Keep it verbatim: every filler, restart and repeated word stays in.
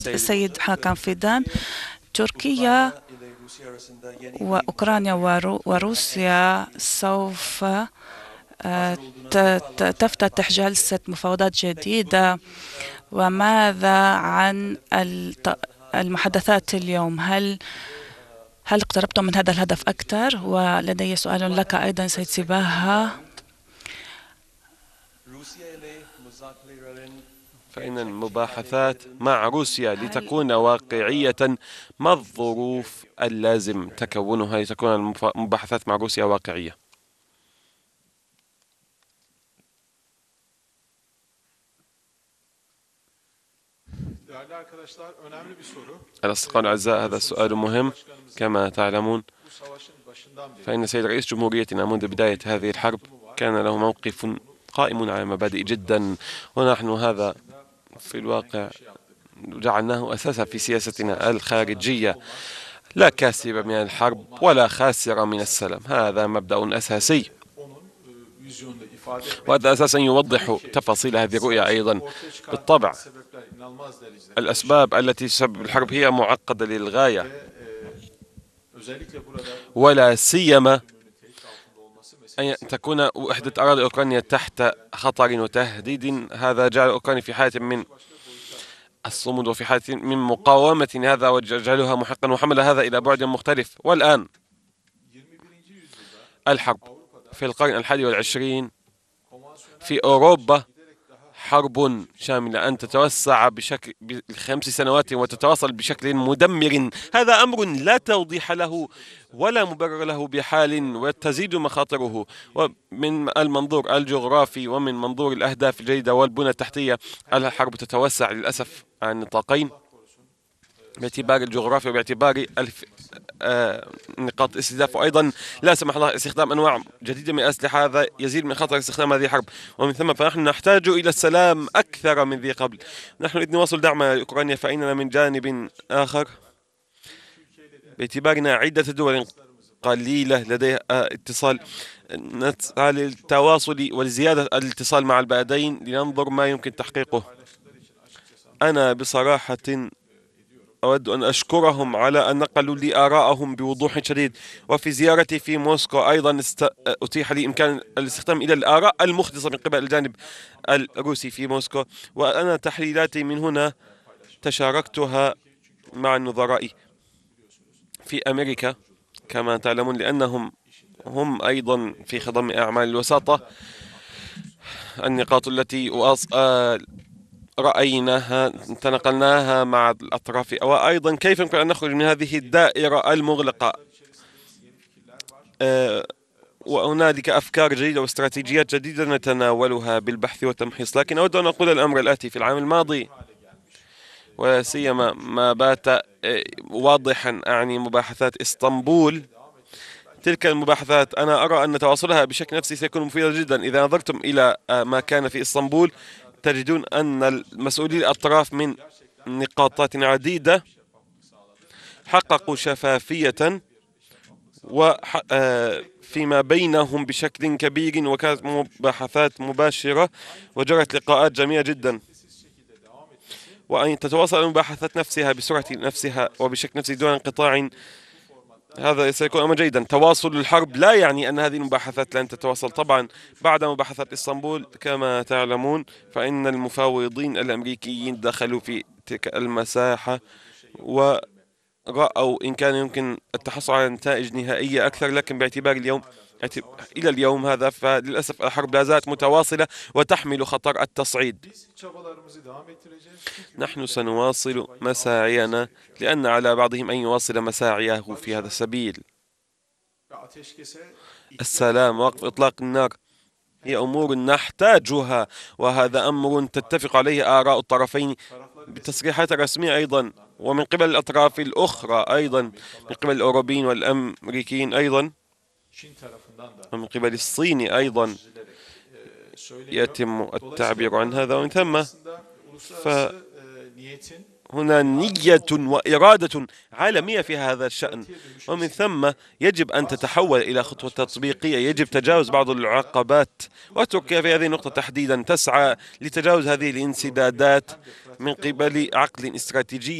السيد حاكم فيدان. تركيا وأوكرانيا وروسيا سوف تفتتح جلسة مفاوضات جديدة. وماذا عن المحادثات اليوم؟ هل هل اقتربتم من هذا الهدف أكثر؟ ولدي سؤال لك أيضا سيد سباها. فإن المباحثات مع روسيا لتكون واقعية، ما الظروف اللازم تكونها لتكون المباحثات مع روسيا واقعية؟ الأصدقاء الأعزاء، هذا السؤال مهم. كما تعلمون فإن السيد رئيس جمهوريتنا منذ بداية هذه الحرب كان له موقف قائم على مبادئ جدا، ونحن هذا في الواقع جعلناه أساسا في سياستنا الخارجية. لا كاسب من الحرب ولا خاسر من السلام، هذا مبدأ أساسي، وهذا أساسا يوضح تفاصيل هذه الرؤية أيضا. بالطبع الأسباب التي تسبب الحرب هي معقدة للغاية، ولا سيما أن تكون وحدة أراضي أوكرانيا تحت خطر وتهديد. هذا جعل أوكرانيا في حالة من الصمود وفي حالة من مقاومة هذا، وجعلها محقا وحمل هذا إلى بعد مختلف. والآن الحرب في القرن الحادي والعشرين في أوروبا حرب شاملة أن تتوسع بشكل بخمس سنوات وتتواصل بشكل مدمر. هذا أمر لا توضيح له ولا مبرر له بحال، وتزيد مخاطره. ومن المنظور الجغرافي ومن منظور الأهداف الجيدة والبنى التحتية، الحرب تتوسع للأسف عن نطاقين، باعتبار الجغرافيا وباعتبار الف... آه... نقاط الاستهداف، وأيضا لا سمح الله استخدام أنواع جديدة من الأسلحة. هذا يزيد من خطر استخدام هذه الحرب، ومن ثم فنحن نحتاج إلى السلام أكثر من ذي قبل. نحن نريد نواصل دعمنا لأوكرانيا، فإننا من جانب آخر باعتبارنا عدة دول قليلة لديها اتصال نسعى للتواصل ولزيادة الاتصال مع البلدين لننظر ما يمكن تحقيقه. أنا بصراحة أود أن أشكرهم على أن نقلوا لي آراءهم بوضوح شديد، وفي زيارتي في موسكو أيضا است... أتيح لي إمكان الاستخدام إلى الآراء المخلصة من قبل الجانب الروسي في موسكو، وأنا تحليلاتي من هنا تشاركتها مع النظراء في أمريكا كما تعلمون، لأنهم هم أيضا في خضم أعمال الوساطة. النقاط التي رأيناها تناقلناها مع الأطراف، وأيضا كيف يمكن أن نخرج من هذه الدائرة المغلقة. أه وهنالك أفكار جديدة واستراتيجيات جديدة نتناولها بالبحث والتمحيص، لكن أود أن أقول الأمر الآتي: في العام الماضي ولا سيما ما بات واضحا أعني مباحثات إسطنبول، تلك المباحثات أنا أرى أن تواصلها بشكل نفسي سيكون مفيدا جدا. إذا نظرتم إلى ما كان في إسطنبول تجدون أن المسؤولين الأطراف من نقاطات عديدة حققوا شفافية وفيما بينهم بشكل كبير، وكانت مباحثات مباشرة وجرت لقاءات جميلة جدا، وأن تتواصل المباحثات نفسها بسرعة نفسها وبشكل نفسي دون انقطاع. هذا سيكون أمرا جيدا. تواصل الحرب لا يعني أن هذه المباحثات لن تتواصل. طبعا بعد مباحثات إسطنبول كما تعلمون فإن المفاوضين الأمريكيين دخلوا في تلك المساحة ورأوا إن كان يمكن التحصل على نتائج نهائية أكثر، لكن باعتبار اليوم إلى اليوم هذا فللأسف الحرب لا زالت متواصلة وتحمل خطر التصعيد. نحن سنواصل مساعينا لأن على بعضهم أن يواصل مساعيه في هذا السبيل. السلام ووقف إطلاق النار هي أمور نحتاجها، وهذا أمر تتفق عليه آراء الطرفين بتصريحات رسمية أيضا، ومن قبل الأطراف الأخرى أيضا، من قبل الأوروبيين والأمريكيين أيضا، ومن قبل الصين أيضا يتم التعبير عن هذا. ومن ثم فهنالك هنا نية وإرادة عالمية في هذا الشأن، ومن ثم يجب أن تتحول إلى خطوة تطبيقية. يجب تجاوز بعض العقبات، وتركيا في هذه النقطة تحديدا تسعى لتجاوز هذه الانسدادات من قبل عقل استراتيجي